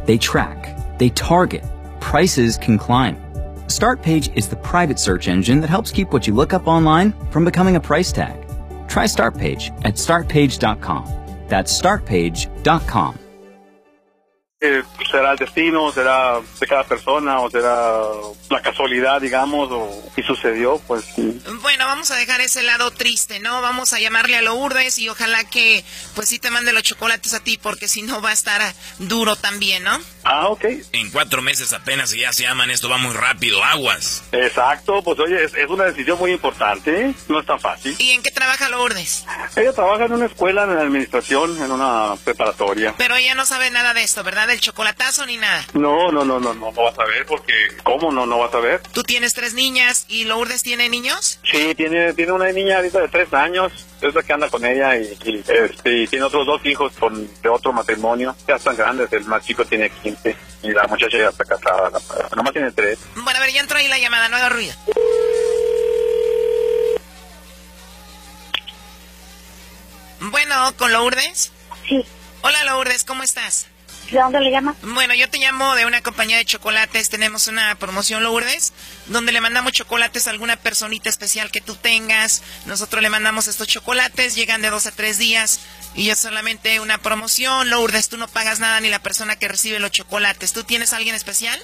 They track, they target, prices can climb. Startpage is the private search engine that helps keep what you look up online from becoming a price tag. Try Startpage at startpage.com. That's startpage.com. ¿Será el destino, será de cada persona o será la casualidad, digamos, y sucedió? Pues bueno, vamos a dejar ese lado triste, ¿no? Vamos a llamarle a Lourdes y ojalá que pues sí te mande los chocolates a ti, porque si no va a estar duro también, ¿no? Ah, ok. En 4 meses apenas y ya se llaman, esto va muy rápido, aguas. Exacto, pues oye, es una decisión muy importante, ¿eh? No es tan fácil. ¿Y en qué trabaja Lourdes? Ella trabaja en una escuela en administración, en una preparatoria. Pero ella no sabe nada de esto, ¿verdad? Del chocolatazo ni nada. No vas a ver, porque ¿cómo no vas a ver? Tú tienes 3 niñas y Lourdes tiene niños. Sí, tiene una niña ahorita de 3 años, es la que anda con ella y tiene otros 2 hijos de otro matrimonio, ya están grandes, el más chico tiene 15 y la muchacha ya está casada, nomás tiene 3. Bueno, a ver, ya entró ahí la llamada, no haga ruido. Bueno, ¿con Lourdes? Sí. Hola Lourdes, ¿cómo estás? ¿De dónde le llama? Bueno, yo te llamo de una compañía de chocolates. Tenemos una promoción, Lourdes, donde le mandamos chocolates a alguna personita especial que tú tengas. Nosotros le mandamos estos chocolates, llegan de 2 a 3 días y es solamente una promoción. Lourdes, tú no pagas nada ni la persona que recibe los chocolates. ¿Tú tienes a alguien especial?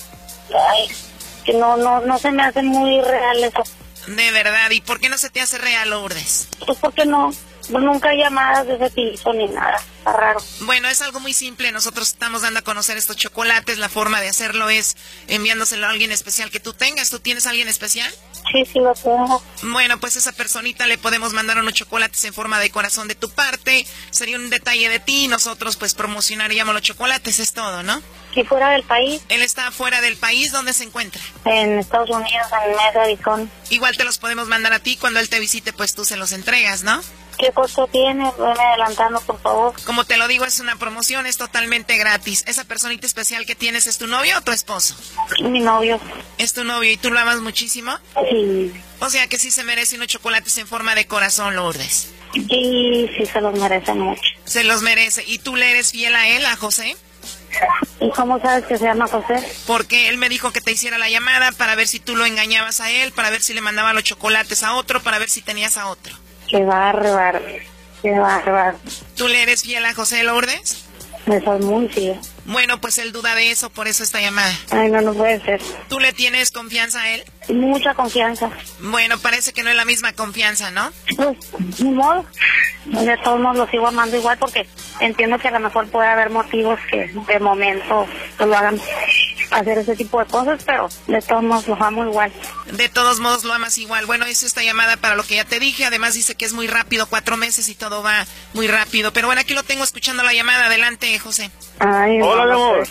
Ay, que no se me hace muy real eso. De verdad, ¿y por qué no se te hace real, Lourdes? Pues porque nunca hay llamadas de ese tipo ni nada, está raro. Bueno, es algo muy simple, nosotros estamos dando a conocer estos chocolates, la forma de hacerlo es enviándoselo a alguien especial que tú tengas. ¿Tú tienes a alguien especial? Sí, lo tengo. Bueno, pues a esa personita le podemos mandar unos chocolates en forma de corazón de tu parte, sería un detalle de ti y nosotros pues promocionaríamos los chocolates, es todo, ¿no? ¿Y fuera del país? Él está fuera del país, ¿dónde se encuentra? En Estados Unidos, en Mesa, Arizona. Igual te los podemos mandar a ti, cuando él te visite pues tú se los entregas, ¿no? ¿Qué costo tiene? Ven adelantando, por favor. Como te lo digo, es una promoción, es totalmente gratis. ¿Esa personita especial que tienes es tu novio o tu esposo? Mi novio. ¿Es tu novio y tú lo amas muchísimo? Sí. O sea que sí se merece unos chocolates en forma de corazón, Lourdes. Sí, se los merece mucho. Se los merece. ¿Y tú le eres fiel a él, a José? ¿Y cómo sabes que se llama José? Porque él me dijo que te hiciera la llamada para ver si tú lo engañabas a él, para ver si le mandaba los chocolates a otro, para ver si tenías a otro. Qué bárbaro, qué bárbaro. ¿Tú le eres fiel a José, Lourdes? Me soy muy fiel. Bueno, pues él duda de eso, por eso esta llamada. Ay, no puede ser. ¿Tú le tienes confianza a él? Mucha confianza. Bueno, parece que no es la misma confianza, ¿no? Pues, ni modo. De todos modos lo sigo amando igual porque entiendo que a lo mejor puede haber motivos que de momento lo hagan hacer ese tipo de cosas, pero de todos modos lo amo igual. De todos modos lo amas igual. Bueno, es esta llamada para lo que ya te dije. Además dice que es muy rápido, 4 meses y todo va muy rápido. Pero bueno, aquí lo tengo escuchando la llamada. Adelante, José. Ay, hola, mi amor.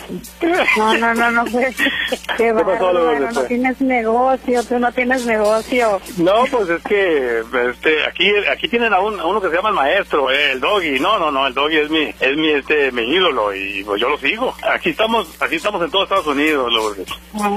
No, pues. Qué bárbaro, no tienes negocio, tú no tienes negocio. No, pues es que aquí tienen a uno que se llama el maestro, el Doggy. No, el Doggy es mi ídolo y pues yo lo sigo. Aquí estamos en todo Estados Unidos, Lourdes.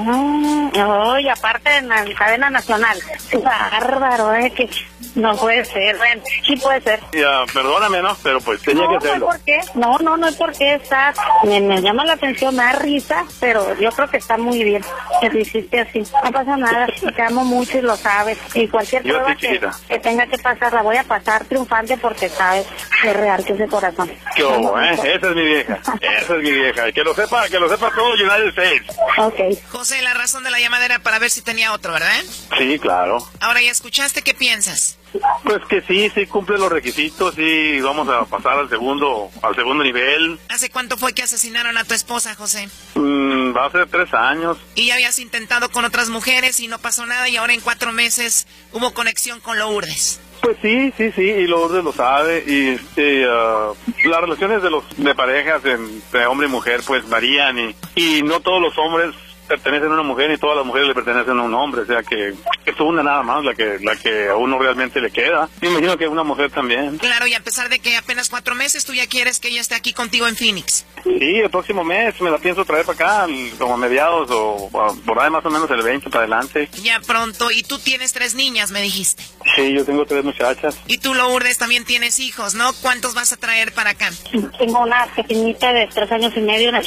Y aparte en la cadena nacional. Qué bárbaro, que no puede ser. Bueno, sí puede ser. Ya, perdóname, ¿no? Pero pues tenía que hacerlo. No, ¿por qué? No hay por qué estar. Me llama la atención, me da risa, pero yo creo que está muy bien que lo hiciste así. No pasa nada, te amo mucho y lo sabes. Y cualquier prueba que tenga que pasar, la voy a pasar triunfante porque sabes que es real que es de corazón. Esa es mi vieja. Y que lo sepa todo United States. Ok. José, la razón de la llamada era para ver si tenía otro, ¿verdad? Sí, claro. Ahora ya escuchaste, ¿qué piensas? Pues que sí cumple los requisitos, sí, vamos a pasar al segundo nivel. ¿Hace cuánto fue que asesinaron a tu esposa, José? Va a ser 3 años. Y ya habías intentado con otras mujeres y no pasó nada y ahora en 4 meses hubo conexión con Lourdes. Pues sí, y Lourdes lo sabe, y las relaciones de parejas entre hombre y mujer pues varían y no todos los hombres pertenecen a una mujer y todas las mujeres le pertenecen a un hombre, o sea que es una nada más la que a uno realmente le queda. Me imagino que una mujer también. Claro, y a pesar de que apenas 4 meses, tú ya quieres que ella esté aquí contigo en Phoenix. Sí, el próximo mes me la pienso traer para acá, como a mediados o por ahí más o menos el 20 para adelante. Ya pronto, y tú tienes 3 niñas, me dijiste. Sí, yo tengo 3 muchachas. Y tú, Lourdes, también tienes hijos, ¿no? ¿Cuántos vas a traer para acá? Tengo una pequeñita de 3 años y medio, una